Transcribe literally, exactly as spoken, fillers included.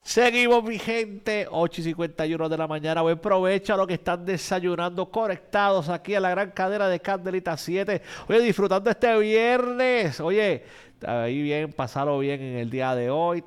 Seguimos, mi gente, ocho y cincuenta y uno de la mañana. Buen provecho a los que están desayunando, conectados aquí a la gran cadena de Candelita siete. Oye, disfrutando este viernes. Oye, ahí bien, pasarlo bien en el día de hoy.